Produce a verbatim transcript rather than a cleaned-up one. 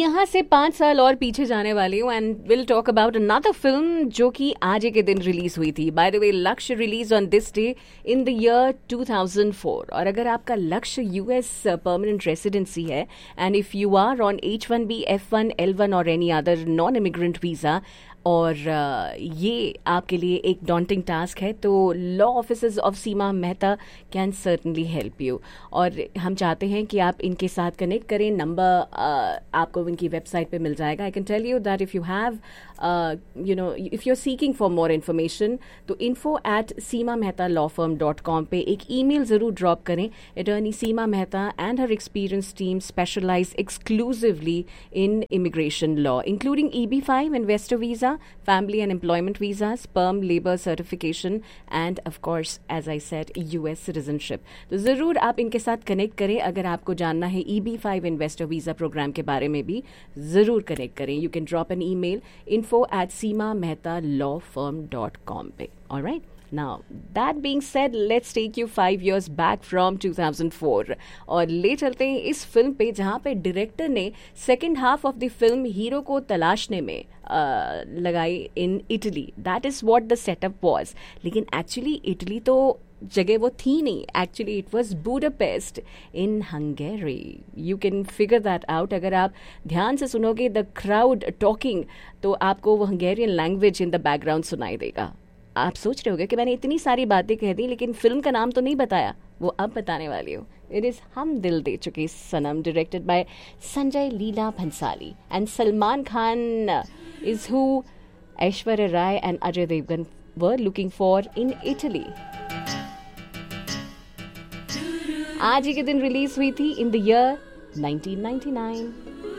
यहाँ से पाँच साल और पीछे जाने वाली हूँ and will talk about another film जो कि आज ही के दिन रिलीज हुई थी. बाय द वे, लक्ष्य release on this day in the year two thousand four. और अगर आपका लक्ष्य यूएस परमानेंट रेसिडेंसी है and if you are on H one B, F one, L one और any other non immigrant visa और uh, ये आपके लिए एक डॉन्टिंग टास्क है, तो law officers of Seema Mehta can certainly help you. और हम चाहते हैं कि आप इनके साथ कनेक्ट करें. नंबर uh, आपको इनकी वेबसाइट पे मिल जाएगा. I can tell you that if you have you know if you are seeking for more information तो info at Seema Mehta law firm dot com पे एक ईमेल ज़रूर ड्रॉप करें. Attorney Seema Mehta and her experience team specialise exclusively in immigration law including E B five, investor visa, family and employment visas, perm labor certification and of course as I said U S citizenship. तो ज़रूर आप इनके साथ connect करें. अगर आपको जानना है E B five investor visa programme के बारे में भी ज़रूर कनेक्ट करें. You can drop an email info at Seema Mehta law firm dot com पे. Alright. Now, that being said, let's take you five years back from two thousand four. और ले चलते हैं इस फिल्म पे जहाँ पे डायरेक्टर ने second half of the film hero को तलाशने में uh, लगाई in Italy. That is what the setup was. लेकिन एक्चुअली इटली तो जगह वो थी नहीं. Actually it was Budapest in Hungary. You can figure that out. अगर आप ध्यान से सुनोगे द क्राउड टॉकिंग तो आपको वो Hungarian language in the background सुनाई देगा. आप सोच रहे होगे कि मैंने इतनी सारी बातें कह दी लेकिन फिल्म का नाम तो नहीं बताया. वो अब बताने वाली हूँ. इट इज़ हम दिल दे चुके सनम, directed by Sanjay Leela Bhansali and Salman Khan is who Aishwarya Rai and Ajay Devgan were looking for in Italy. आज ही के दिन रिलीज हुई थी in the year nineteen ninety nine.